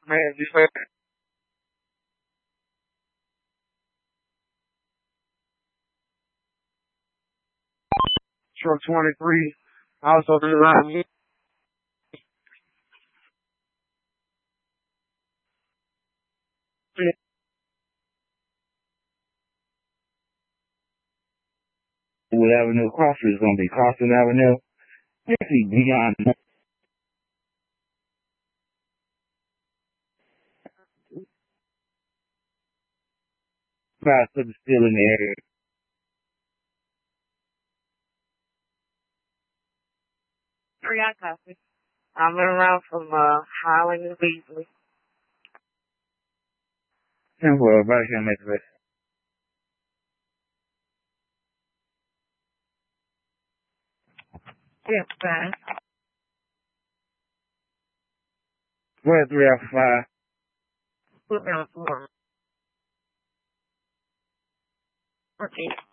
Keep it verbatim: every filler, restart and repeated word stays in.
Man, just like truck twenty-three. Also around here. Wood Avenue Crossing is going to be Crossing Avenue. Actually, beyond fast, but it's still in the area. Three, I copy. I'm around from uh, Highland and Beasley. ten four, right here, Metro. Yeah, fine. Go ahead, three after five. Put me on four. Okay.